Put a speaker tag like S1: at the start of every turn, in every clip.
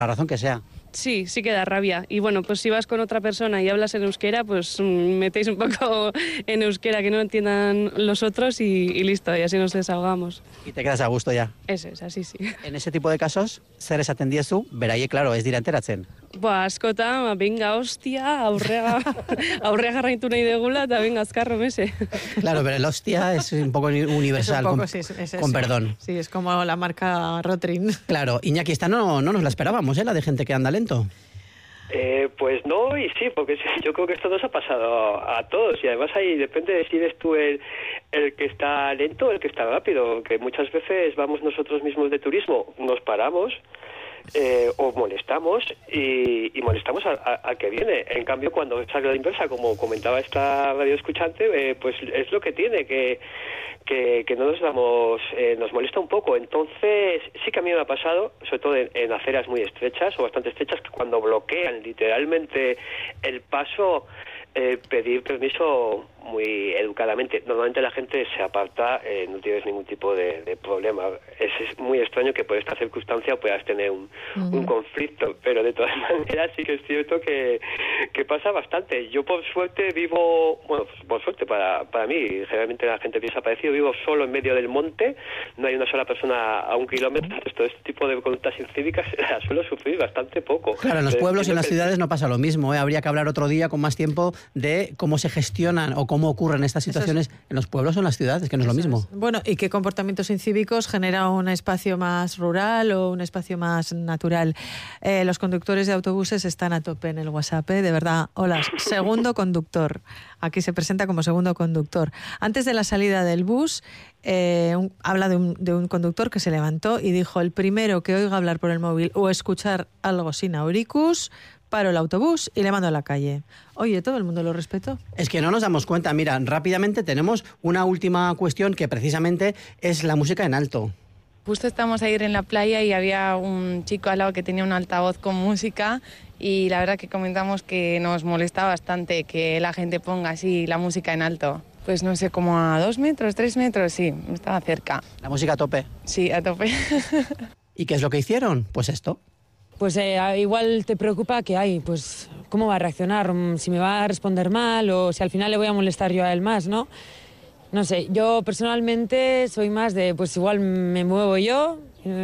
S1: La razón que sea.
S2: Sí, sí que da rabia. Y bueno, pues si vas con otra persona y hablas en euskera, pues metéis un poco en euskera que no entiendan los otros y listo, y así nos desahogamos.
S1: Y te quedas a gusto ya.
S2: Eso es, así sí.
S1: En ese tipo de casos, zer esaten diezu, beraiek, claro, ez dira enteratzen.
S2: Ba, askotan, venga, hostia, aurrea jarraitu nahi degula, eta venga, azkarro, mese.
S1: Claro, pero el hostia es un poco universal,
S3: es un poco,
S1: con perdón.
S3: Sí, es como la marca Rotring.
S1: Claro, Iñaki, esta no nos la esperábamos, la de gente que anda lento.
S4: Pues no y sí, porque yo creo que esto nos ha pasado a todos y además ahí depende de si eres tú el que está lento o el que está rápido, que muchas veces vamos nosotros mismos de turismo, nos paramos o molestamos y molestamos al que viene. En cambio, cuando sale la inversa, como comentaba esta radio escuchante, pues es lo que tiene, que no nos damos, nos molesta un poco. Entonces, sí que a mí me ha pasado, sobre todo en aceras muy estrechas o bastante estrechas, que cuando bloquean literalmente el paso, pedir permiso muy educadamente. Normalmente la gente se aparta, no tienes ningún tipo de problema. Es muy extraño que por esta circunstancia puedas tener un conflicto, pero de todas maneras sí que es cierto que pasa bastante. Yo por suerte vivo, bueno, por suerte para mí, generalmente la gente piensa parecido, vivo solo en medio del monte, no hay una sola persona a 1 kilómetro. Todo este tipo de conductas incívicas las suelo sufrir bastante poco.
S1: Claro, en los pueblos y en las ciudades no pasa lo mismo, Habría que hablar otro día con más tiempo de cómo se gestionan o cómo ocurren estas situaciones en los pueblos o en las ciudades, que no es lo mismo.
S3: Bueno, ¿y qué comportamientos incívicos genera un espacio más rural o un espacio más natural? Los conductores de autobuses están a tope en el WhatsApp, de verdad. Hola, segundo conductor. Aquí se presenta como segundo conductor. Antes de la salida del bus, habla de un conductor que se levantó y dijo: el primero que oiga hablar por el móvil o escuchar algo sin auricus, paro el autobús y le mando a la calle. Oye, todo el mundo lo respetó.
S1: Es que no nos damos cuenta. Mira, rápidamente tenemos una última cuestión que precisamente es la música en alto.
S5: Justo estamos ayer en la playa y había un chico al lado que tenía un altavoz con música y la verdad que comentamos que nos molesta bastante que la gente ponga así la música en alto. Pues no sé, como a 2 metros, 3 metros, sí, estaba cerca.
S1: La música a tope.
S5: Sí, a tope.
S1: ¿Y qué es lo que hicieron? Pues esto.
S6: Pues igual te preocupa que pues cómo va a reaccionar, si me va a responder mal o si al final le voy a molestar yo a él más, ¿no? No sé, yo personalmente soy más de, pues igual me muevo yo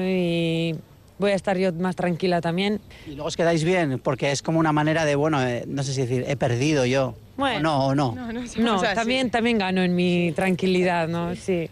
S6: y voy a estar yo más tranquila también.
S1: Y luego os quedáis bien, porque es como una manera de, bueno, no sé si decir, he perdido yo.
S6: Bueno,
S1: o no.
S6: No, también gano en mi tranquilidad, ¿no? Sí.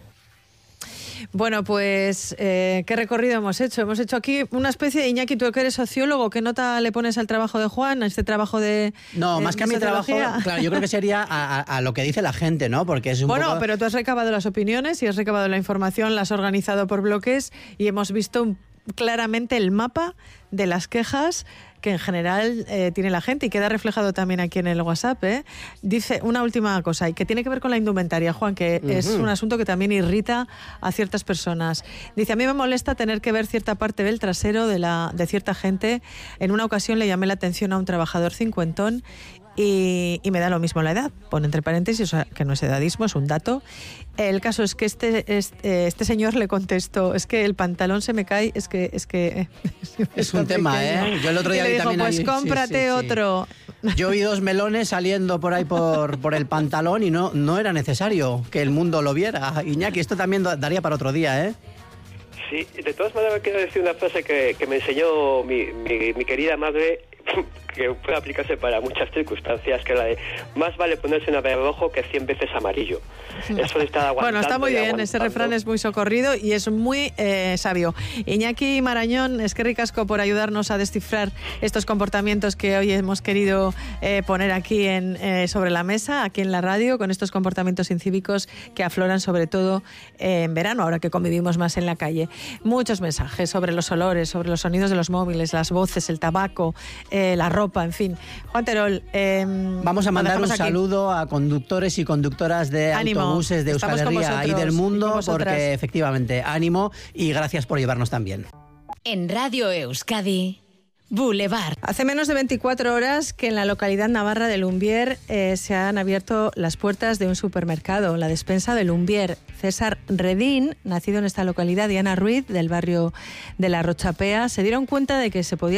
S3: Bueno, pues, ¿qué recorrido hemos hecho? Hemos hecho aquí una especie de... Iñaki, tú que eres sociólogo, ¿qué nota le pones al trabajo de Juan, a este trabajo de...
S1: No, más que a mi trabajo, claro, yo creo que sería a lo que dice la gente, ¿no? Porque es un poco...
S3: pero tú has recabado las opiniones y has recabado la información, la has organizado por bloques y hemos visto claramente el mapa de las quejas que en general tiene la gente y queda reflejado también aquí en el WhatsApp. Dice una última cosa y que tiene que ver con la indumentaria, Juan, que es un asunto que también irrita a ciertas personas. Dice: a mí me molesta tener que ver cierta parte del trasero de cierta gente. En una ocasión le llamé la atención a un trabajador cincuentón y me da lo mismo la edad. Pone entre paréntesis, o sea, que no es edadismo, es un dato. El caso es que este señor le contestó: es que el pantalón se me cae, es que
S1: es un tema, ¿eh? Yo el otro día
S3: le dijo,
S1: también
S3: pues cómprate otro.
S1: Yo vi 2 melones saliendo por ahí por el pantalón y no era necesario que el mundo lo viera. Iñaki, esto también daría para otro día, ¿eh?
S4: Sí, de todas maneras quiero decir una frase que me enseñó mi querida madre, que puede aplicarse para muchas circunstancias, que es la de: más vale ponerse una vez rojo que 100 veces amarillo. Eso de estar aguantando.
S3: Bueno, está muy bien, ese refrán es muy socorrido y es muy sabio. Iñaki Marañón, es que ricasco por ayudarnos a descifrar estos comportamientos que hoy hemos querido poner aquí sobre la mesa, aquí en la radio, con estos comportamientos incívicos que afloran sobre todo en verano, ahora que convivimos más en la calle. Muchos mensajes sobre los olores, sobre los sonidos de los móviles, las voces, el tabaco, la ropa, en fin. Juan Terol,
S1: vamos a mandar un saludo a conductores y conductoras de autobuses de Euskal Herria y del mundo, porque efectivamente, ánimo y gracias por llevarnos también.
S7: En Radio Euskadi, Boulevard.
S3: Hace menos de 24 horas que en la localidad navarra de Lumbier se han abierto las puertas de un supermercado, la despensa de Lumbier. César Redín, nacido en esta localidad, y Ana Ruiz, del barrio de La Rochapea, se dieron cuenta de que se podía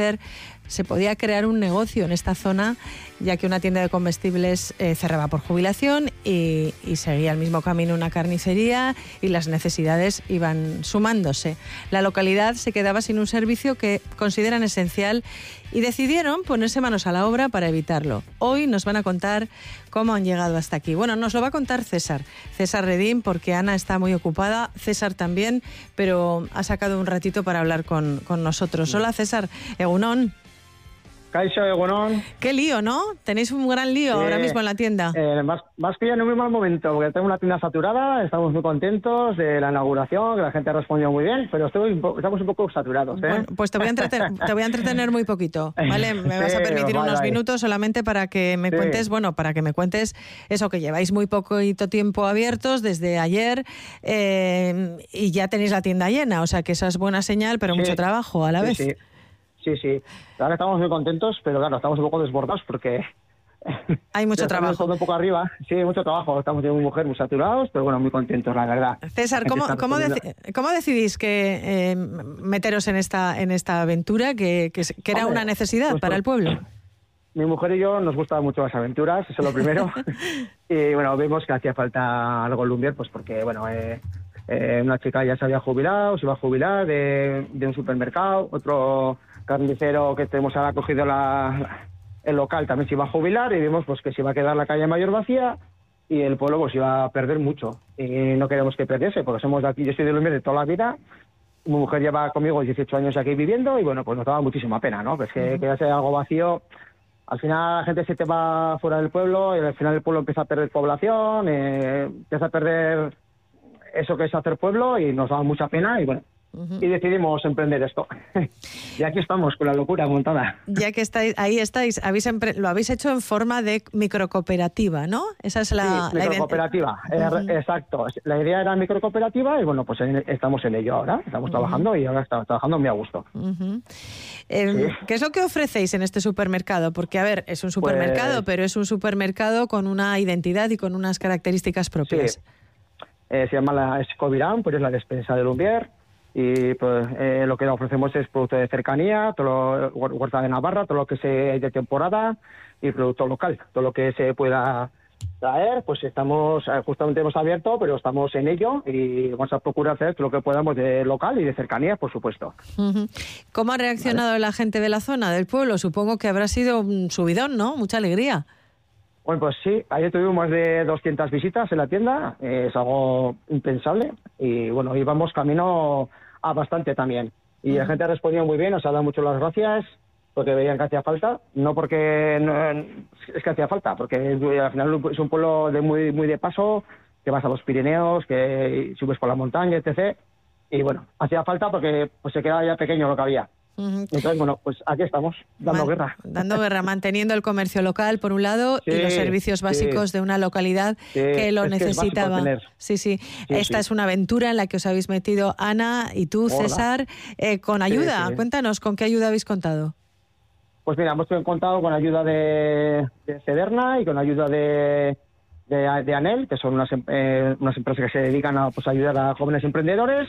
S3: crear un negocio en esta zona, ya que una tienda de comestibles cerraba por jubilación y seguía el mismo camino una carnicería, y las necesidades iban sumándose. La localidad se quedaba sin un servicio que consideran esencial y decidieron ponerse manos a la obra para evitarlo. Hoy nos van a contar cómo han llegado hasta aquí. Bueno, nos lo va a contar César Redín, porque Ana está muy ocupada, César también, pero ha sacado un ratito para hablar con nosotros. Hola César, egunon.
S8: Kaixo, egunon.
S3: Qué lío, ¿no? Tenéis un gran lío ahora mismo en la tienda.
S8: Más que ya en un muy mal momento, porque tengo una tienda saturada, estamos muy contentos de la inauguración, que la gente ha respondido muy bien, pero estamos un poco saturados, ¿eh?
S3: Bueno, pues te voy a entretener muy poquito, ¿vale? Me vas a permitir unos minutos solamente para que me cuentes, eso, que lleváis muy poquito tiempo abiertos desde ayer, y ya tenéis la tienda llena, o sea que esa es buena señal, pero mucho trabajo a la vez.
S8: Sí. Ahora estamos muy contentos, pero claro, estamos un poco desbordados porque
S3: hay mucho trabajo.
S8: Un poco arriba, sí, mucho trabajo. Estamos de mujer muy saturados, pero bueno, muy contentos, la verdad.
S3: César, ¿cómo decidís que meteros en esta aventura que era una necesidad para el pueblo?
S8: Mi mujer y yo nos gustan mucho las aventuras, eso es lo primero. Y bueno, vimos que hacía falta algo en Lumbier, pues porque bueno, una chica ya se había jubilado, se iba a jubilar de un supermercado, otro carnicero que tenemos ahora cogido el local también se iba a jubilar, y vimos pues que se iba a quedar la calle mayor vacía y el pueblo pues iba a perder mucho, y no queremos que perdiese, porque somos de aquí. Yo soy de Lumbier de toda la vida, mi mujer lleva conmigo 18 años aquí viviendo, y bueno, pues nos daba muchísima pena, ¿no? Pues que quedase algo vacío. Al final la gente se te va fuera del pueblo, y al final el pueblo empieza a perder población, empieza a perder eso que es hacer pueblo, y nos daba mucha pena, y bueno, y decidimos emprender esto. Y aquí estamos con la locura montada.
S3: Ya que estáis, lo habéis hecho en forma de microcooperativa, ¿no? Esa es la
S8: microcooperativa, exacto. La idea era microcooperativa, y bueno, pues estamos en ello ahora, estamos trabajando, y ahora estamos trabajando muy a gusto.
S3: ¿Qué es lo que ofrecéis en este supermercado? Porque, a ver, es un supermercado, pero es un supermercado con una identidad y con unas características propias.
S8: Sí. Se llama la Escovirán, pues es la despensa de Lumbier, y pues lo que ofrecemos es producto de cercanía, todo huerta de Navarra, todo lo que sea de temporada, y producto local, todo lo que se pueda traer. Pues justamente hemos abierto, pero estamos en ello, y vamos a procurar hacer todo lo que podamos de local y de cercanía, por supuesto.
S3: ¿Cómo ha reaccionado la gente de la zona, del pueblo? Supongo que habrá sido un subidón, ¿no? Mucha alegría.
S8: Bueno, pues sí, ayer tuvimos más de 200 visitas en la tienda, es algo impensable, y bueno, íbamos camino a bastante también. Y la gente ha respondido muy bien, nos ha dado mucho las gracias, porque veían que hacía falta, no porque es que hacía falta, porque al final es un pueblo muy de paso, que vas a los Pirineos, que subes por la montaña, etc. Y bueno, hacía falta porque pues se quedaba ya pequeño lo que había. Entonces, bueno, pues aquí estamos, dando guerra,
S3: manteniendo el comercio local por un lado, y los servicios básicos de una localidad que lo necesitaba. Sí. Esta es una aventura en la que os habéis metido, Ana y tú, César, con ayuda. Cuéntanos, ¿con qué ayuda habéis contado?
S8: Pues mira, hemos contado con ayuda de Cederna y con ayuda de ANEL, que son unas empresas que se dedican a ayudar a jóvenes emprendedores,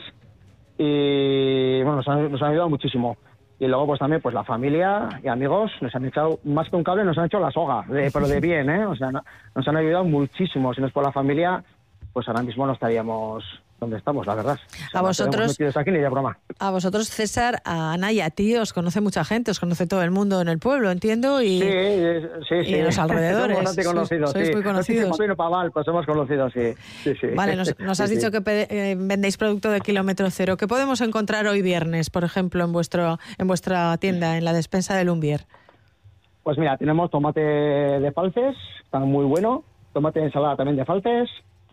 S8: y bueno, nos han ayudado muchísimo. Y luego pues también pues la familia y amigos nos han echado, más que un cable, nos han hecho la soga, pero de bien, ¿eh? O sea, nos han ayudado muchísimo. Si no es por la familia, pues ahora mismo no estaríamos donde estamos, la verdad. O sea, a vosotros,
S3: César, a Ana y a ti os conoce mucha gente, os conoce todo el mundo en el pueblo, entiendo, y en los alrededores.
S8: Somos conocidos,
S3: sois muy conocidos.
S8: Pues somos conocidos, sí.
S3: Vale, nos has dicho que vendéis producto de kilómetro cero. ¿Qué podemos encontrar hoy viernes, por ejemplo, en vuestra tienda, en la despensa de Lumbier?
S8: Pues mira, tenemos tomate de falces, está muy bueno, tomate de ensalada también de falces.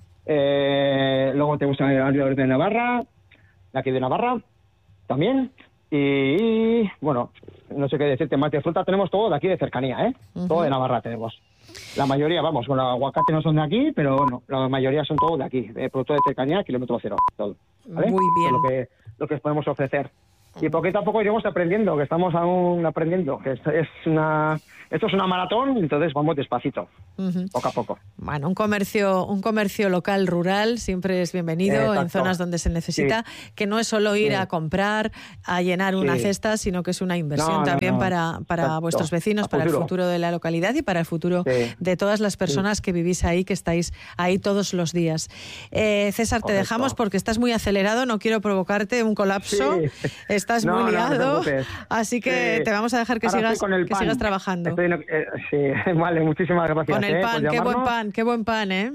S8: Luego tenemos alrededor de Navarra, de aquí de Navarra también, y bueno, no sé qué decirte más de fruta, tenemos todo de aquí de cercanía, todo de Navarra tenemos. La mayoría, vamos, con el aguacate no son de aquí, pero bueno, la mayoría son todo de aquí, de producto de cercanía, kilómetro cero, todo, ¿vale?
S3: Muy bien.
S8: Lo que podemos ofrecer. y poquito a poco iremos aprendiendo, que estamos aún aprendiendo, que esto es una maratón, entonces vamos despacito, poco a poco.
S3: Bueno, un comercio local, rural, siempre es bienvenido en zonas donde se necesita, que no es solo ir a comprar, a llenar una cesta, sino que es una inversión también para vuestros vecinos, para el futuro de la localidad y para el futuro de todas las personas que vivís ahí, que estáis ahí todos los días. César, te dejamos porque estás muy acelerado, no quiero provocarte un colapso, estás muy liado, así que te vamos a dejar que sigas trabajando.
S8: Vale, muchísimas gracias.
S3: Con el pan, qué buen pan, ¿eh?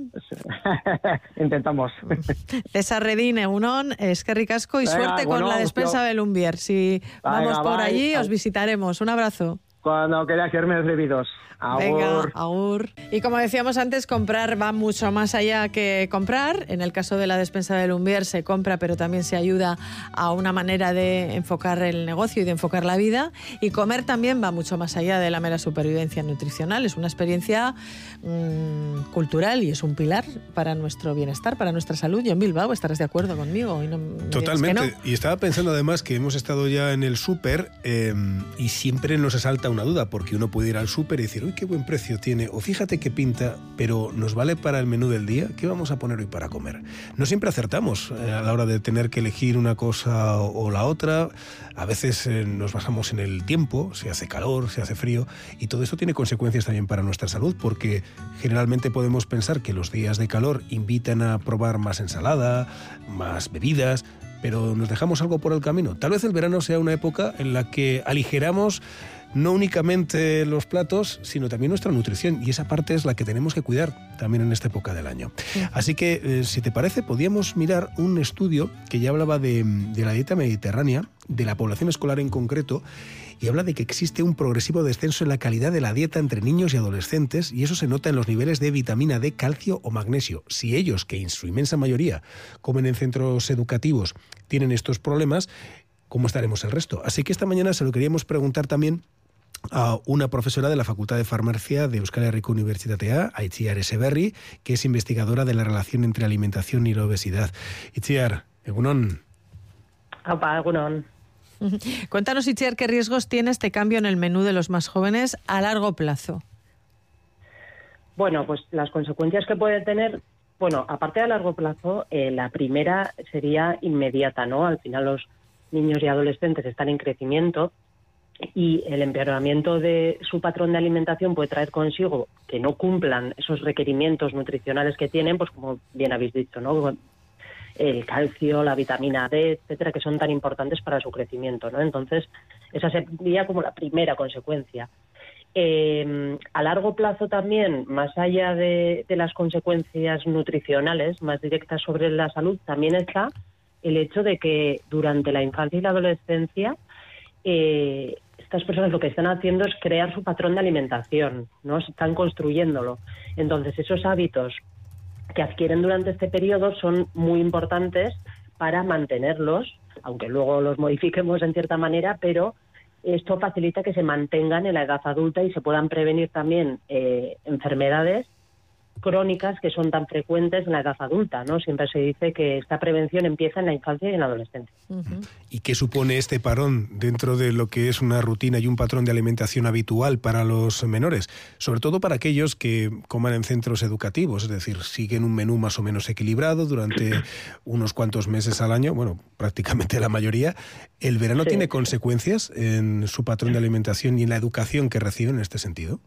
S8: Intentamos.
S3: César Redín, egunon, eskerrik asko y suerte con la despensa de Lumbier. Si vamos por allí, os visitaremos. Un abrazo.
S8: Cuando queráis serme debidos. Agur.
S3: Venga, agur. Y como decíamos antes, comprar va mucho más allá que comprar. En el caso de la despensa de Lumbier se compra, pero también se ayuda a una manera de enfocar el negocio y de enfocar la vida. Y comer también va mucho más allá de la mera supervivencia nutricional. Es una experiencia cultural y es un pilar para nuestro bienestar, para nuestra salud. Yo en Bilbao, estarás de acuerdo conmigo. Y no
S9: totalmente. Y estaba pensando además que hemos estado ya en el súper y siempre nos asalta una duda, porque uno puede ir al súper y decir, uy, qué buen precio tiene, o fíjate qué pinta, pero ¿nos vale para el menú del día? ¿Qué vamos a poner hoy para comer? No siempre acertamos a la hora de tener que elegir una cosa o la otra. A veces nos basamos en el tiempo, si hace calor, si hace frío, y todo esto tiene consecuencias también para nuestra salud, porque generalmente podemos pensar que los días de calor invitan a probar más ensalada, más bebidas, pero nos dejamos algo por el camino. Tal vez el verano sea una época en la que aligeramos no únicamente los platos, sino también nuestra nutrición, y esa parte es la que tenemos que cuidar también en esta época del año. Así que, si te parece, podríamos mirar un estudio que ya hablaba de la dieta mediterránea, de la población escolar en concreto, y habla de que existe un progresivo descenso en la calidad de la dieta entre niños y adolescentes, y eso se nota en los niveles de vitamina D, calcio o magnesio. Si ellos, que en su inmensa mayoría comen en centros educativos, tienen estos problemas, ¿cómo estaremos el resto? Así que esta mañana se lo queríamos preguntar también a una profesora de la Facultad de Farmacia de Euskal Herriko Unibertsitatea, Itziar Eseberri, que es investigadora de la relación entre alimentación y la obesidad. Itziar, egunon.
S10: Opa, egunon.
S3: Cuéntanos, Itziar, ¿qué riesgos tiene este cambio en el menú de los más jóvenes a largo plazo?
S10: Bueno, pues las consecuencias que puede tener, bueno, aparte de largo plazo, la primera sería inmediata, ¿no? Al final los niños y adolescentes están en crecimiento y el empeoramiento de su patrón de alimentación puede traer consigo que no cumplan esos requerimientos nutricionales que tienen, pues como bien habéis dicho, ¿no? El calcio, la vitamina D, etcétera, que son tan importantes para su crecimiento, ¿no? Entonces, esa sería como la primera consecuencia. A largo plazo también, más allá de las consecuencias nutricionales más directas sobre la salud, también está el hecho de que durante la infancia y la adolescencia estas personas lo que están haciendo es crear su patrón de alimentación, ¿no? Están construyéndolo. Entonces, esos hábitos que adquieren durante este periodo son muy importantes para mantenerlos, aunque luego los modifiquemos en cierta manera, pero esto facilita que se mantengan en la edad adulta y se puedan prevenir también enfermedades crónicas que son tan frecuentes en la edad adulta, ¿no? Siempre se dice que esta prevención empieza en la infancia y en la adolescencia.
S9: ¿Y qué supone este parón dentro de lo que es una rutina y un patrón de alimentación habitual para los menores? Sobre todo para aquellos que coman en centros educativos, es decir, siguen un menú más o menos equilibrado durante unos cuantos meses al año, bueno, prácticamente la mayoría. ¿El verano tiene consecuencias en su patrón de alimentación y en la educación que reciben en este sentido?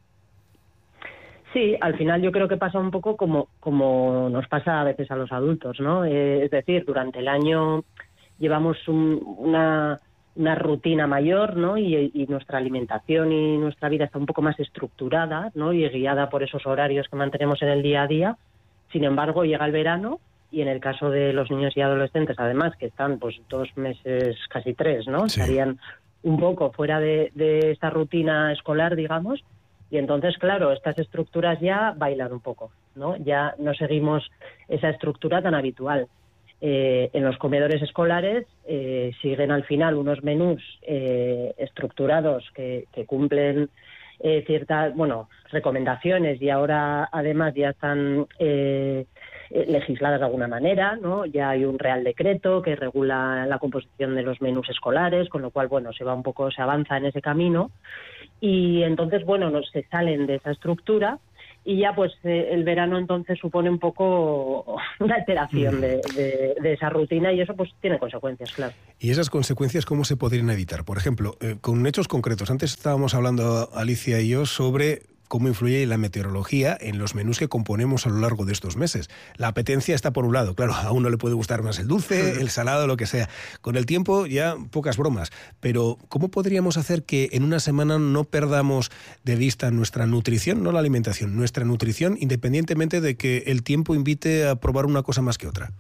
S10: Sí, al final yo creo que pasa un poco como nos pasa a veces a los adultos, ¿no? Es decir, durante el año llevamos una rutina mayor, ¿no? Y nuestra alimentación y nuestra vida está un poco más estructurada, ¿no? Y guiada por esos horarios que mantenemos en el día a día. Sin embargo, llega el verano y en el caso de los niños y adolescentes, además, que están pues 2 meses, casi 3, ¿no? Sí. Estarían un poco fuera de esta rutina escolar, digamos. Y entonces, claro, estas estructuras ya bailan un poco, ¿no? Ya no seguimos esa estructura tan habitual. En los comedores escolares siguen al final unos menús estructurados que cumplen ciertas, recomendaciones, y ahora además ya están legisladas de alguna manera, ¿no? Ya hay un Real Decreto que regula la composición de los menús escolares, con lo cual, bueno, se avanza en ese camino, y entonces, bueno, se salen de esa estructura. Y ya pues el verano entonces supone un poco una alteración de esa rutina, y eso pues tiene consecuencias, claro.
S9: ¿Y esas consecuencias cómo se podrían evitar? Por ejemplo, con hechos concretos. Antes estábamos hablando, Alicia y yo, sobre cómo influye la meteorología en los menús que componemos a lo largo de estos meses. La apetencia está por un lado, claro, a uno le puede gustar más el dulce, el salado, lo que sea. Con el tiempo ya pocas bromas, pero ¿cómo podríamos hacer que en una semana no perdamos de vista nuestra nutrición, no la alimentación, nuestra nutrición, independientemente de que el tiempo invite a probar una cosa más que otra?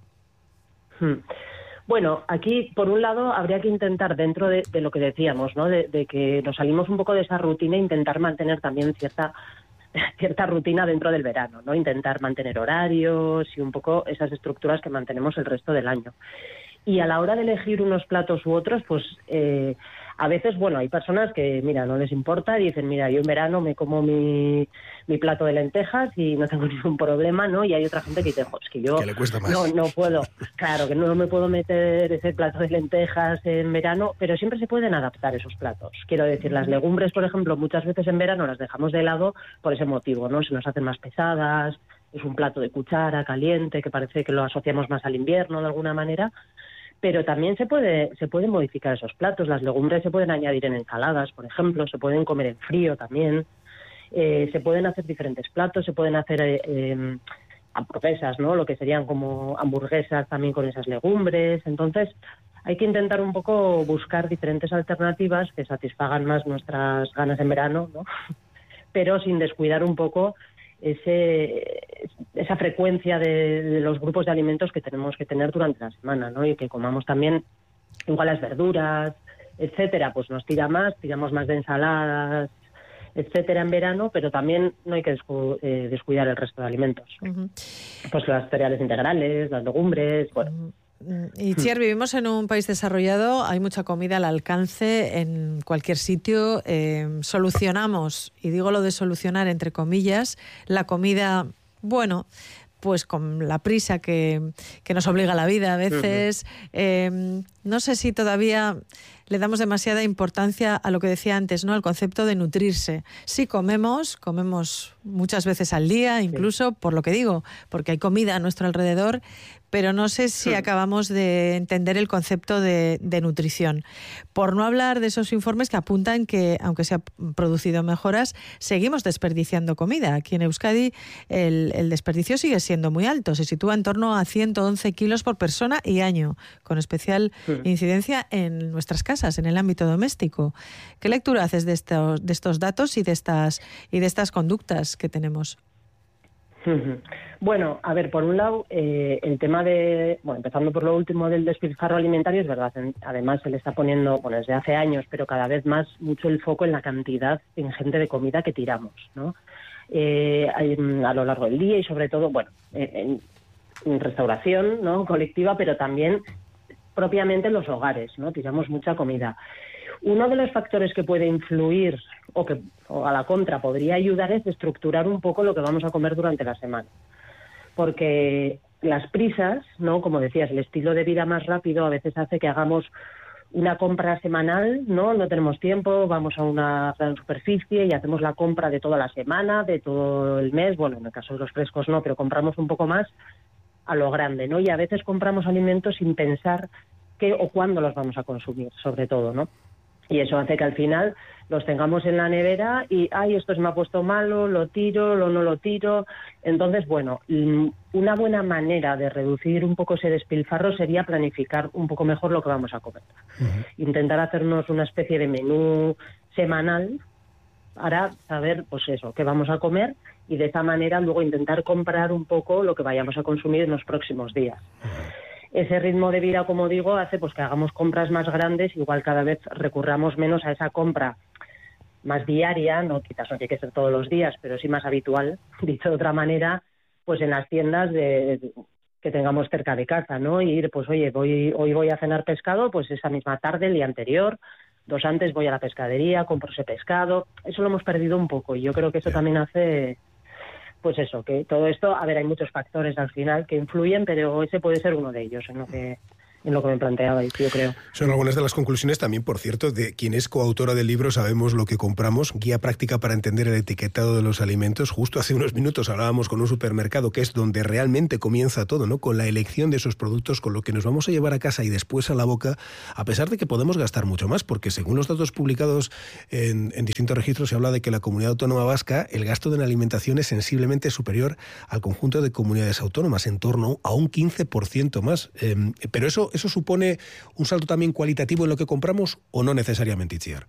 S10: Bueno, aquí, por un lado, habría que intentar, dentro de lo que decíamos, ¿no? De que nos salimos un poco de esa rutina, intentar mantener también cierta rutina dentro del verano, ¿no? Intentar mantener horarios y un poco esas estructuras que mantenemos el resto del año. Y a la hora de elegir unos platos u otros, pues a veces, bueno, hay personas que, mira, no les importa y dicen, mira, yo en verano me como mi plato de lentejas y no tengo ningún problema, ¿no? Y hay otra gente que dice, es que yo
S9: le cuesta más.
S10: No puedo, claro, que no me puedo meter ese plato de lentejas en verano, pero siempre se pueden adaptar esos platos. Quiero decir, las legumbres, por ejemplo, muchas veces en verano las dejamos de lado por ese motivo, ¿no? Se nos hacen más pesadas, es un plato de cuchara caliente que parece que lo asociamos más al invierno de alguna manera. Pero también se pueden modificar esos platos. Las legumbres se pueden añadir en ensaladas, por ejemplo, se pueden comer en frío también. Se pueden hacer diferentes platos, se pueden hacer hamburguesas, ¿no? Lo que serían como hamburguesas también con esas legumbres. Entonces, hay que intentar un poco buscar diferentes alternativas que satisfagan más nuestras ganas en verano, ¿no? Pero sin descuidar un poco esa frecuencia de los grupos de alimentos que tenemos que tener durante la semana, ¿no? Y que comamos también igual las verduras, etcétera, pues nos tiramos más de ensaladas, etcétera, en verano, pero también no hay que descuidar el resto de alimentos. Pues los cereales integrales, las legumbres, bueno.
S3: Y Txer, vivimos en un país desarrollado, hay mucha comida al alcance en cualquier sitio, solucionamos, y digo lo de solucionar entre comillas, la comida, bueno, pues con la prisa que nos obliga la vida a veces. No sé si todavía le damos demasiada importancia a lo que decía antes, ¿no? Al concepto de nutrirse. Sí, comemos muchas veces al día, incluso, por lo que digo, porque hay comida a nuestro alrededor, pero no sé si acabamos de entender el concepto de nutrición. Por no hablar de esos informes que apuntan que, aunque se han producido mejoras, seguimos desperdiciando comida. Aquí en Euskadi el desperdicio sigue siendo muy alto. Se sitúa en torno a 111 kilos por persona y año, con especial incidencia en nuestras casas, en el ámbito doméstico. ¿Qué lectura haces de estos datos y de estas conductas que tenemos?
S10: Bueno, a ver, por un lado, el tema empezando por lo último del despilfarro alimentario, es verdad, además se le está poniendo, desde hace años, pero cada vez más mucho el foco en la cantidad ingente de comida que tiramos, ¿no? A lo largo del día y sobre todo, en restauración, ¿no? Colectiva, pero también propiamente en los hogares, ¿no? Tiramos mucha comida. Uno de los factores que puede influir o a la contra podría ayudar es estructurar un poco lo que vamos a comer durante la semana. Porque las prisas, ¿no? Como decías, el estilo de vida más rápido a veces hace que hagamos una compra semanal, ¿no? No tenemos tiempo, vamos a una gran superficie y hacemos la compra de toda la semana, de todo el mes. Bueno, en el caso de los frescos no, pero compramos un poco más a lo grande, ¿no? Y a veces compramos alimentos sin pensar qué o cuándo los vamos a consumir, sobre todo, ¿no? Y eso hace que al final los tengamos en la nevera y, esto se me ha puesto malo, lo tiro, no lo tiro. Entonces, una buena manera de reducir un poco ese despilfarro sería planificar un poco mejor lo que vamos a comer. Intentar hacernos una especie de menú semanal para saber, qué vamos a comer y de esa manera luego intentar comprar un poco lo que vayamos a consumir en los próximos días. Ese ritmo de vida, como digo, hace que hagamos compras más grandes, igual cada vez recurramos menos a esa compra más diaria, no quizás no tiene que ser todos los días, pero sí más habitual, dicho de otra manera, en las tiendas que tengamos cerca de casa, ¿no? Y ir, hoy voy a cenar pescado, esa misma tarde, el día anterior, 2 antes voy a la pescadería, compro ese pescado. Eso lo hemos perdido un poco y yo creo que eso también hace pues eso, que todo esto, a ver, hay muchos factores al final que influyen, pero ese puede ser uno de ellos en lo que me planteaba, yo creo.
S9: Son algunas de las conclusiones también, por cierto, de quien es coautora del libro Sabemos lo que compramos, guía práctica para entender el etiquetado de los alimentos. Justo hace unos minutos hablábamos con un supermercado, que es donde realmente comienza todo, ¿no? Con la elección de esos productos, con lo que nos vamos a llevar a casa y después a la boca, a pesar de que podemos gastar mucho más, porque según los datos publicados en distintos registros se habla de que la Comunidad Autónoma Vasca, el gasto en alimentación es sensiblemente superior al conjunto de comunidades autónomas, en torno a un 15% más. Pero ¿eso supone un salto también cualitativo en lo que compramos o no necesariamente, Itziar?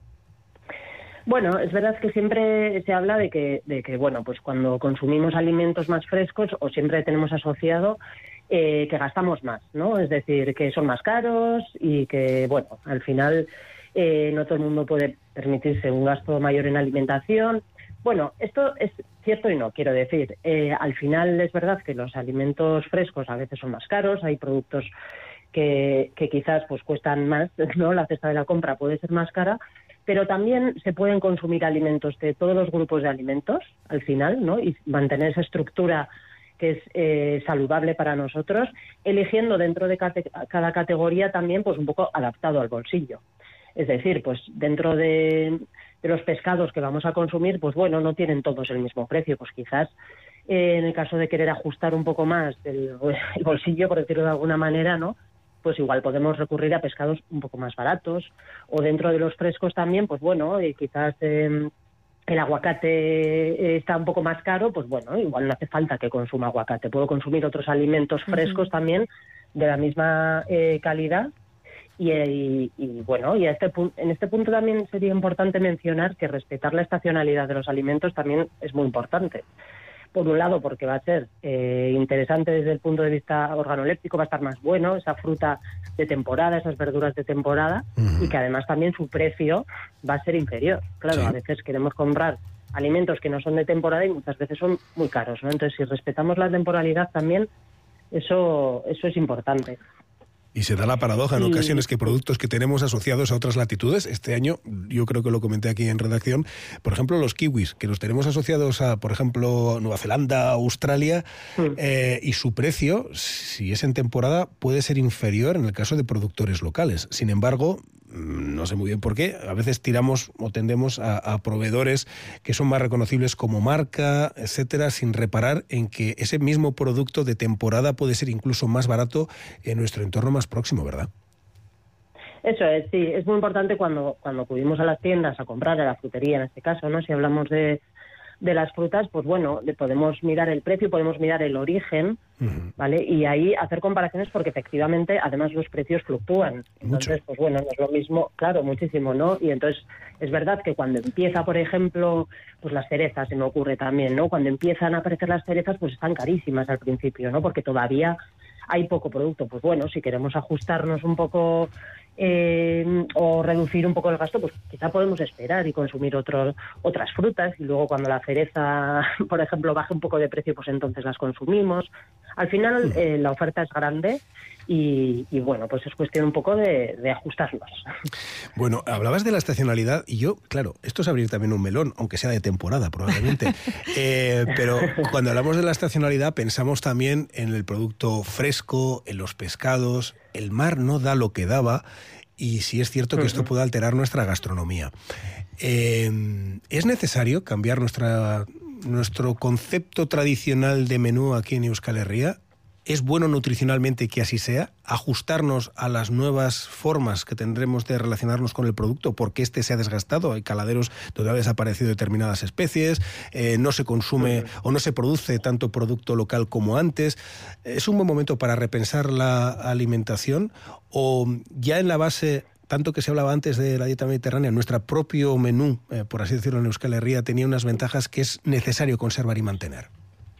S10: Bueno, es verdad que siempre se habla de que bueno, pues cuando consumimos alimentos más frescos, o siempre tenemos asociado que gastamos más, ¿no? Es decir, que son más caros y que, bueno, al final no todo el mundo puede permitirse un gasto mayor en alimentación. Bueno, esto es cierto y no, quiero decir. Al final es verdad que los alimentos frescos a veces son más caros, hay productos que quizás pues cuestan más, ¿no? La cesta de la compra puede ser más cara, pero también se pueden consumir alimentos de todos los grupos de alimentos al final, ¿no? Y mantener esa estructura que es saludable para nosotros, eligiendo dentro de cada categoría también pues un poco adaptado al bolsillo. Es decir, pues dentro de los pescados que vamos a consumir, pues bueno, no tienen todos el mismo precio, pues quizás en el caso de querer ajustar un poco más el bolsillo, por decirlo de alguna manera, ¿no? Pues igual podemos recurrir a pescados un poco más baratos, o dentro de los frescos también, pues bueno, quizás el aguacate está un poco más caro, pues bueno, igual no hace falta que consuma aguacate, puedo consumir otros alimentos frescos también de la misma calidad. Y bueno, y en este punto también sería importante mencionar que respetar la estacionalidad de los alimentos también es muy importante. Por un lado, porque va a ser interesante desde el punto de vista organoléptico, va a estar más bueno esa fruta de temporada, esas verduras de temporada, y que además también su precio va a ser inferior. Claro, a veces queremos comprar alimentos que no son de temporada y muchas veces son muy caros, ¿no? Entonces, si respetamos la temporalidad también, eso es importante.
S9: Y se da la paradoja en ocasiones que productos que tenemos asociados a otras latitudes, este año, yo creo que lo comenté aquí en redacción, por ejemplo los kiwis, que los tenemos asociados a, por ejemplo, Nueva Zelanda, Australia, y su precio, si es en temporada, puede ser inferior en el caso de productores locales. Sin embargo, no sé muy bien por qué, a veces tiramos o tendemos a proveedores que son más reconocibles como marca, etcétera, sin reparar en que ese mismo producto de temporada puede ser incluso más barato en nuestro entorno más próximo, ¿verdad?
S10: Eso es, sí, es muy importante cuando acudimos a las tiendas a comprar, a la frutería en este caso, ¿no? Si hablamos de las frutas, pues bueno, podemos mirar el precio, podemos mirar el origen, ¿vale? Y ahí hacer comparaciones porque efectivamente, además, los precios fluctúan. Entonces, pues bueno, no es lo mismo, claro, muchísimo, ¿no? Y entonces, es verdad que cuando empieza, por ejemplo, pues las cerezas, se me ocurre también, ¿no? Cuando empiezan a aparecer las cerezas, pues están carísimas al principio, ¿no? Porque todavía hay poco producto. Pues bueno, si queremos ajustarnos un poco o reducir un poco el gasto, pues quizá podemos esperar y consumir otras frutas, y luego cuando la cereza, por ejemplo, baje un poco de precio, pues entonces las consumimos. Al final la oferta es grande y bueno, pues es cuestión un poco de ajustarnos.
S9: Bueno, hablabas de la estacionalidad y yo, claro, esto es abrir también un melón, aunque sea de temporada probablemente, pero cuando hablamos de la estacionalidad pensamos también en el producto fresco, en los pescados. El mar no da lo que daba y sí es cierto que esto puede alterar nuestra gastronomía. ¿Es necesario cambiar nuestro concepto tradicional de menú aquí en Euskal Herria? ¿Es bueno nutricionalmente que así sea? ¿Ajustarnos a las nuevas formas que tendremos de relacionarnos con el producto porque este se ha desgastado? Hay caladeros donde han desaparecido determinadas especies, no se consume o no se produce tanto producto local como antes. ¿Es un buen momento para repensar la alimentación? ¿O ya en la base, tanto que se hablaba antes de la dieta mediterránea, nuestro propio menú, por así decirlo, en Euskal Herria, tenía unas ventajas que es necesario conservar y mantener?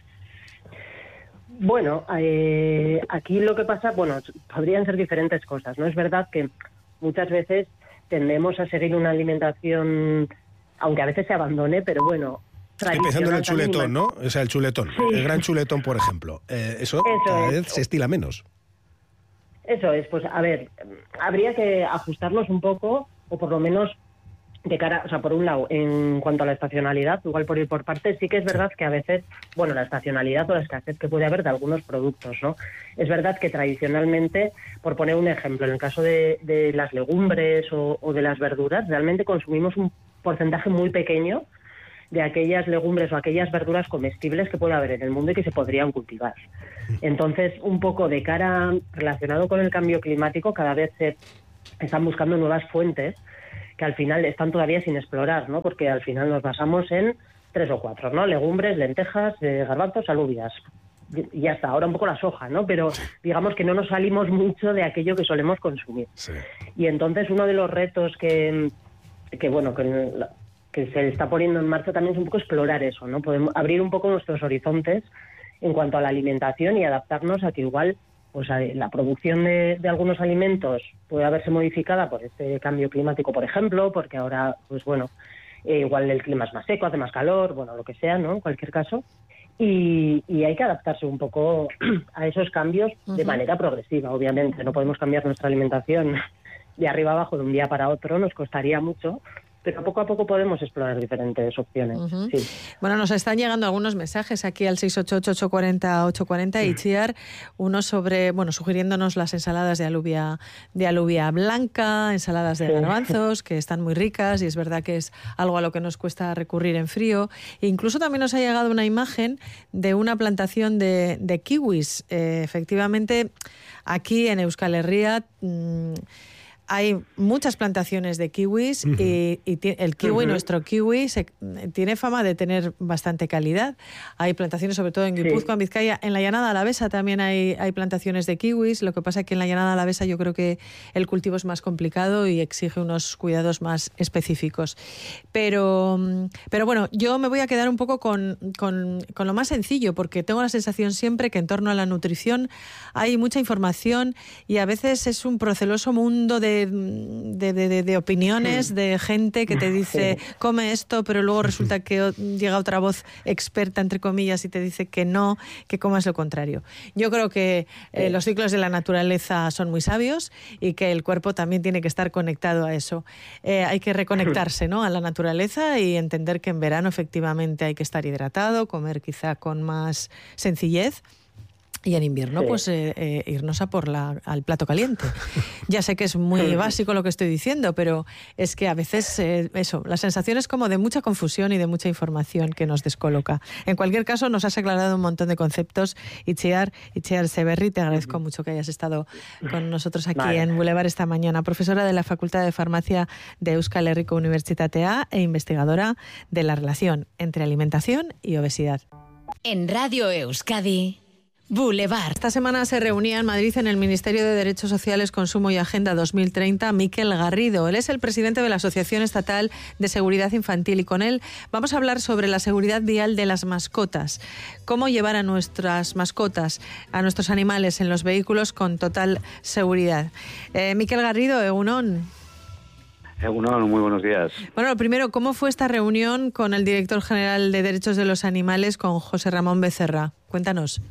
S10: Bueno, aquí lo que pasa, bueno, podrían ser diferentes cosas, ¿no? Es verdad que muchas veces tendemos a seguir una alimentación, aunque a veces se abandone, pero bueno,
S9: estoy pensando en el chuletón, ¿no? O sea, el chuletón, sí. El gran chuletón, por ejemplo. Eso cada vez se estila menos.
S10: Eso es, pues a ver, habría que ajustarnos un poco, o por lo menos de cara, o sea, por un lado, en cuanto a la estacionalidad, igual por ir por partes, sí que es verdad que a veces, bueno, la estacionalidad o la escasez que puede haber de algunos productos, ¿no? Es verdad que tradicionalmente, por poner un ejemplo, en el caso de las legumbres o de las verduras, realmente consumimos un porcentaje muy pequeño de aquellas legumbres o aquellas verduras comestibles que puede haber en el mundo y que se podrían cultivar. Entonces, un poco de cara relacionado con el cambio climático, cada vez se están buscando nuevas fuentes que al final están todavía sin explorar, ¿no? Porque al final nos basamos en 3 o 4, ¿no? Legumbres, lentejas, garbanzos, alubias. Y ya está, ahora un poco la soja, ¿no? Pero digamos que no nos salimos mucho de aquello que solemos consumir. Sí. Y entonces uno de los retos que se está poniendo en marcha también es un poco explorar eso, ¿no? Podemos abrir un poco nuestros horizontes en cuanto a la alimentación y adaptarnos a que igual pues la producción de algunos alimentos puede haberse modificada por este cambio climático, por ejemplo, porque ahora, pues bueno, igual el clima es más seco, hace más calor, bueno, lo que sea, ¿no? En cualquier caso. Y hay que adaptarse un poco a esos cambios de manera progresiva, obviamente. No podemos cambiar nuestra alimentación de arriba abajo de un día para otro, nos costaría mucho, pero poco a poco podemos explorar diferentes opciones. Sí.
S3: Bueno, nos están llegando algunos mensajes aquí al 688-840-840 y Itziar, uno sobre, bueno, sugiriéndonos las ensaladas de alubia blanca, ensaladas de garbanzos, que están muy ricas y es verdad que es algo a lo que nos cuesta recurrir en frío. E incluso también nos ha llegado una imagen de una plantación de kiwis. Efectivamente, aquí en Euskal Herria hay muchas plantaciones de kiwis y el kiwi, nuestro kiwi, tiene fama de tener bastante calidad. Hay plantaciones, sobre todo en Guipúzcoa, en Vizcaya. En la Llanada Alavesa también hay plantaciones de kiwis. Lo que pasa es que en la Llanada Alavesa yo creo que el cultivo es más complicado y exige unos cuidados más específicos. Pero bueno, yo me voy a quedar un poco con lo más sencillo, porque tengo la sensación siempre que en torno a la nutrición hay mucha información y a veces es un proceloso mundo de opiniones de gente que te dice come esto, pero luego resulta que llega otra voz experta, entre comillas, y te dice que no, que comas lo contrario. Yo creo que los ciclos de la naturaleza son muy sabios y que el cuerpo también tiene que estar conectado a eso. Hay que reconectarse, ¿no?, a la naturaleza y entender que en verano efectivamente hay que estar hidratado, comer quizá con más sencillez. Y en invierno, pues irnos al plato caliente. Ya sé que es muy básico lo que estoy diciendo, pero es que a veces la sensación es como de mucha confusión y de mucha información que nos descoloca. En cualquier caso, nos has aclarado un montón de conceptos. Itziar Seberri, te agradezco mucho que hayas estado con nosotros aquí en Boulevard esta mañana. Profesora de la Facultad de Farmacia de Euskal Herriko Unibertsitatea e investigadora de la relación entre alimentación y obesidad.
S7: En Radio Euskadi, Boulevard.
S3: Esta semana se reunía en Madrid, en el Ministerio de Derechos Sociales, Consumo y Agenda 2030, Mikel Garrido. Él es el presidente de la Asociación Estatal de Seguridad Infantil y con él vamos a hablar sobre la seguridad vial de las mascotas. Cómo llevar a nuestras mascotas, a nuestros animales en los vehículos con total seguridad. Mikel Garrido, egunon.
S11: Egunon, muy buenos días.
S3: Bueno, lo primero, ¿cómo fue esta reunión con el director general de Derechos de los Animales, con José Ramón Becerra? Cuéntanos.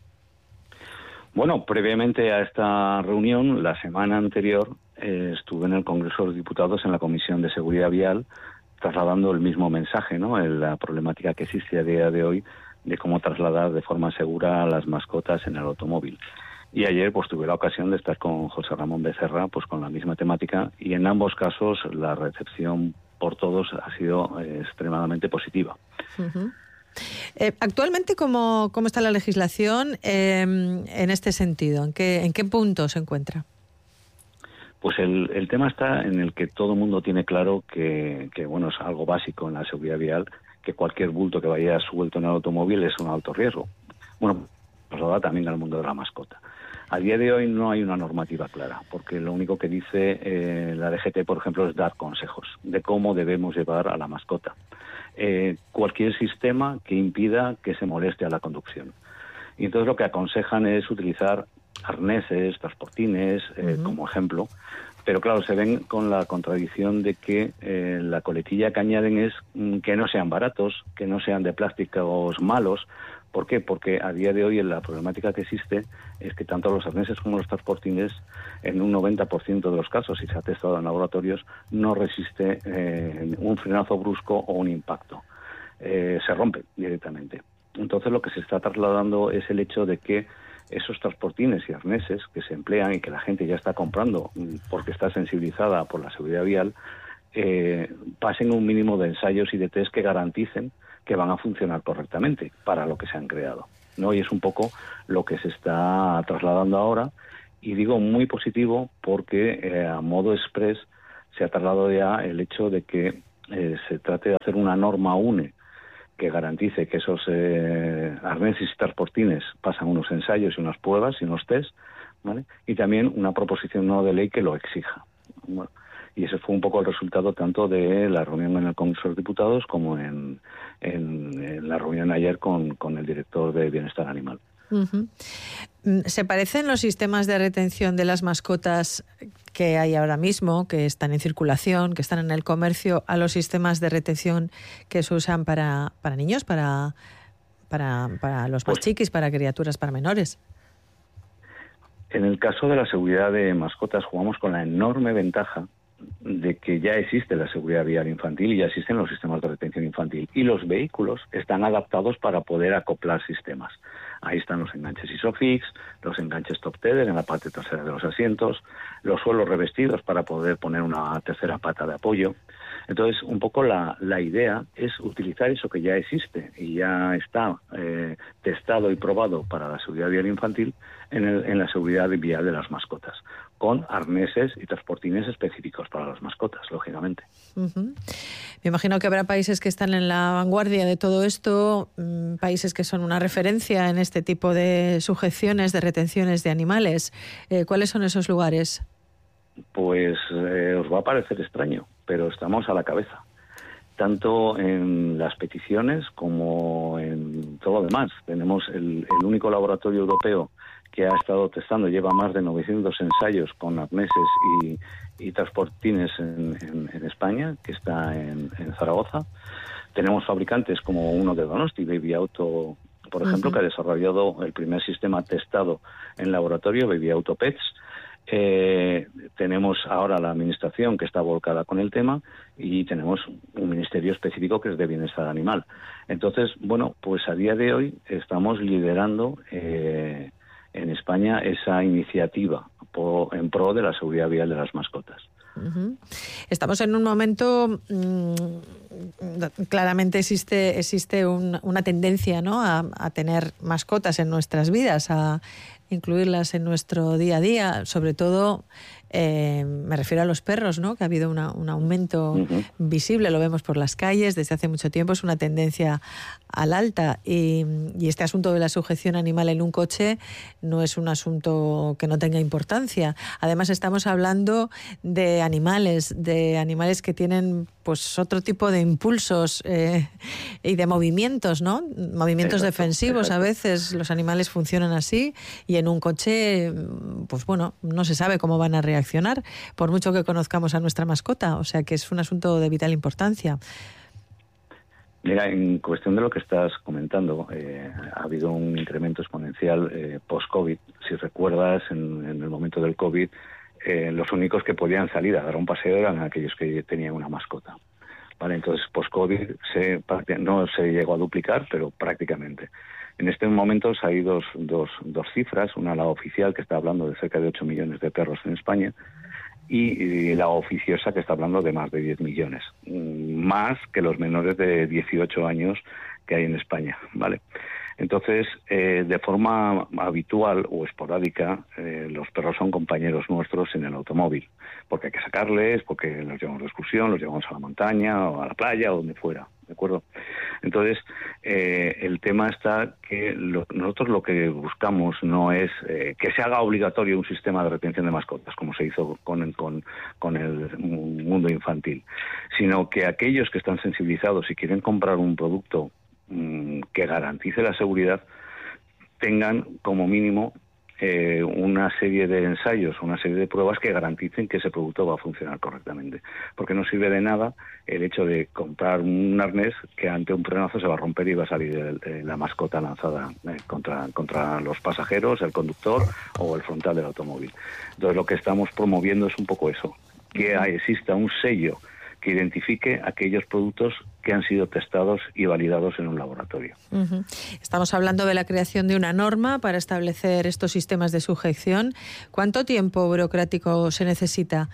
S11: Bueno, previamente a esta reunión, la semana anterior, estuve en el Congreso de los Diputados en la Comisión de Seguridad Vial, trasladando el mismo mensaje, ¿no?, la problemática que existe a día de hoy de cómo trasladar de forma segura a las mascotas en el automóvil. Y ayer pues tuve la ocasión de estar con José Ramón Becerra pues con la misma temática y en ambos casos la recepción por todos ha sido extremadamente positiva.
S3: Uh-huh. Actualmente, ¿cómo está la legislación en este sentido? ¿En qué punto se encuentra?
S11: Pues el tema está en el que todo el mundo tiene claro que bueno, es algo básico en la seguridad vial, que cualquier bulto que vaya suelto en el automóvil es un alto riesgo. Bueno, pues lo da también al mundo de la mascota. A día de hoy no hay una normativa clara, porque lo único que dice la DGT, por ejemplo, es dar consejos de cómo debemos llevar a la mascota. Cualquier sistema que impida que se moleste a la conducción. Y entonces lo que aconsejan es utilizar arneses, transportines, como ejemplo, pero claro, se ven con la contradicción de que la coletilla que añaden es que no sean baratos, que no sean de plásticos malos, ¿Por qué? Porque a día de hoy la problemática que existe es que tanto los arneses como los transportines, en un 90% de los casos, y se ha testado en laboratorios, no resiste un frenazo brusco o un impacto. Se rompe directamente. Entonces lo que se está trasladando es el hecho de que esos transportines y arneses que se emplean y que la gente ya está comprando porque está sensibilizada por la seguridad vial, pasen un mínimo de ensayos y de test que garanticen que van a funcionar correctamente para lo que se han creado, ¿no? Y es un poco lo que se está trasladando ahora, y digo muy positivo porque a modo express se ha trasladado ya el hecho de que se trate de hacer una norma UNE que garantice que esos arneses y transportines pasan unos ensayos y unas pruebas y unos test, ¿vale? Y también una proposición no de ley que lo exija. Bueno, y ese fue un poco el resultado tanto de la reunión en el Congreso de los Diputados como en la reunión ayer con el director de Bienestar Animal.
S3: Uh-huh. ¿Se parecen los sistemas de retención de las mascotas que hay ahora mismo, que están en circulación, que están en el comercio, a los sistemas de retención que se usan para niños, para los más chiquis, para criaturas, para menores?
S11: En el caso de la seguridad de mascotas jugamos con la enorme ventaja de que ya existe la seguridad vial infantil y ya existen los sistemas de retención infantil, y los vehículos están adaptados para poder acoplar sistemas. Ahí están los enganches ISOFIX, los enganches top tether en la parte trasera de los asientos, los suelos revestidos para poder poner una tercera pata de apoyo. Entonces, un poco la idea es utilizar eso que ya existe y ya está testado y probado para la seguridad vial infantil en la seguridad vial de las mascotas, con arneses y transportines específicos para las mascotas, lógicamente.
S3: Uh-huh. Me imagino que habrá países que están en la vanguardia de todo esto, países que son una referencia en este tipo de sujeciones, de retenciones de animales. ¿Cuáles son esos lugares?
S11: Pues os va a parecer extraño, pero estamos a la cabeza, tanto en las peticiones como en todo lo demás. Tenemos el único laboratorio europeo que ha estado testando, lleva más de 900 ensayos con arneses y transportines en España, que está en Zaragoza. Tenemos fabricantes como uno de Donosti, Baby Auto, por ejemplo, que ha desarrollado el primer sistema testado en laboratorio, Baby Auto Pets. Tenemos ahora la administración que está volcada con el tema, y tenemos un ministerio específico que es de bienestar animal. Entonces, bueno, pues a día de hoy estamos liderando en España esa iniciativa en pro de la seguridad vial de las mascotas.
S3: Uh-huh. Estamos en un momento, claramente existe una tendencia, ¿no?, a tener mascotas en nuestras vidas, a incluirlas en nuestro día a día, sobre todo me refiero a los perros, ¿no?, que ha habido un aumento visible, lo vemos por las calles desde hace mucho tiempo, es una tendencia al alta, y este asunto de la sujeción animal en un coche no es un asunto que no tenga importancia. Además, estamos hablando de animales que tienen pues otro tipo de impulsos y de movimientos, ¿no? Movimientos defensivos. A veces los animales funcionan así, y en un coche, pues bueno, no se sabe cómo van a reaccionar, por mucho que conozcamos a nuestra mascota. O sea que es un asunto de vital importancia.
S11: Mira, en cuestión de lo que estás comentando, ha habido un incremento exponencial post-COVID. Si recuerdas, en el momento del COVID, los únicos que podían salir a dar un paseo eran aquellos que tenían una mascota. ¿Vale? Entonces, post-COVID no se llegó a duplicar, pero prácticamente. En este momento hay dos cifras, una la oficial, que está hablando de cerca de 8 millones de perros en España, y la oficiosa, que está hablando de más de 10 millones, más que los menores de 18 años que hay en España, ¿vale? Entonces, de forma habitual o esporádica, los perros son compañeros nuestros en el automóvil, porque hay que sacarles, porque los llevamos de excursión, los llevamos a la montaña o a la playa o donde fuera, ¿de acuerdo? Entonces, el tema está que nosotros lo que buscamos no es que se haga obligatorio un sistema de retención de mascotas, como se hizo con el mundo infantil, sino que aquellos que están sensibilizados y quieren comprar un producto que garantice la seguridad tengan como mínimo una serie de ensayos, una serie de pruebas que garanticen que ese producto va a funcionar correctamente. Porque no sirve de nada el hecho de comprar un arnés que ante un frenazo se va a romper y va a salir la mascota lanzada contra los pasajeros, el conductor o el frontal del automóvil. Entonces lo que estamos promoviendo es un poco eso, que exista un sello que identifique aquellos productos que han sido testados y validados en un laboratorio.
S3: Estamos hablando de la creación de una norma para establecer estos sistemas de sujeción. ¿Cuánto tiempo burocrático se necesita?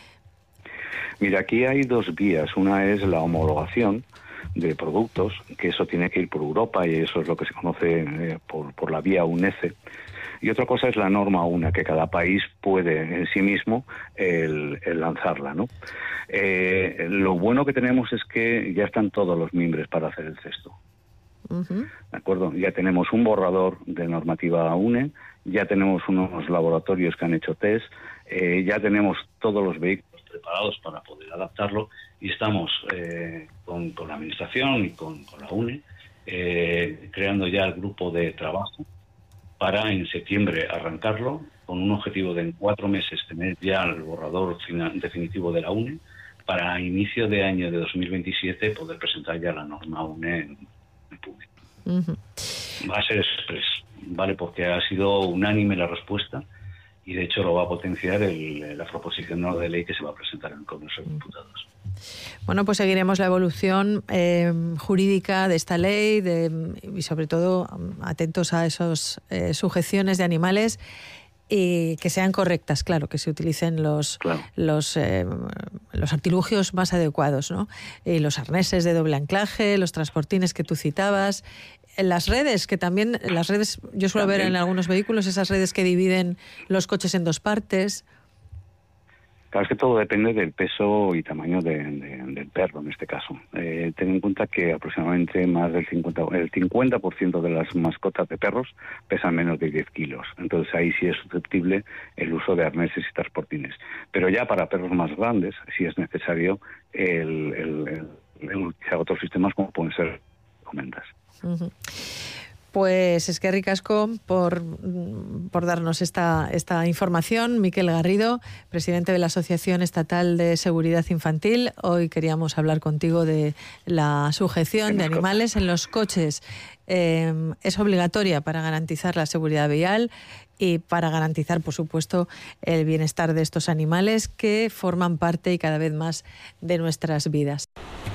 S11: Mira, aquí hay dos vías. Una es la homologación de productos, que eso tiene que ir por Europa y eso es lo que se conoce por la vía UNECE. Y otra cosa es la norma UNA, que cada país puede en sí mismo el lanzarla, ¿no? Lo bueno que tenemos es que ya están todos los mimbres para hacer el cesto. ¿De acuerdo? Ya tenemos un borrador de normativa UNE, ya tenemos unos laboratorios que han hecho test, ya tenemos todos los vehículos preparados para poder adaptarlo y estamos con la Administración y con la UNE creando ya el grupo de trabajo para en septiembre arrancarlo con un objetivo de en 4 meses tener ya el borrador definitivo de la UNE para a inicio de año de 2027 poder presentar ya la norma UNE en público. Va a ser express, ¿vale? Porque ha sido unánime la respuesta y de hecho lo va a potenciar la proposición de ley que se va a presentar en el Congreso de Diputados.
S3: Bueno, pues seguiremos la evolución jurídica de esta ley y sobre todo atentos a esas sujeciones de animales y que sean correctas, claro, que se utilicen los artilugios más adecuados, ¿no? Y los arneses de doble anclaje, los transportines que tú citabas, las redes, que también, yo suelo ver en algunos vehículos esas redes que dividen los coches en 2 partes.
S11: Claro, es que todo depende del peso y tamaño del perro, en este caso. Ten en cuenta que aproximadamente más del 50% de las mascotas de perros pesan menos de 10 kilos. Entonces ahí sí es susceptible el uso de arneses y transportines. Pero ya para perros más grandes sí es necesario el utilizar otros sistemas como pueden ser comentas.
S3: Pues eskerrik asko por darnos esta información. Miquel Garrido, presidente de la Asociación Estatal de Seguridad Infantil. Hoy queríamos hablar contigo de la sujeción de animales en los coches. Es obligatoria para garantizar la seguridad vial y para garantizar, por supuesto, el bienestar de estos animales que forman parte y cada vez más de nuestras vidas.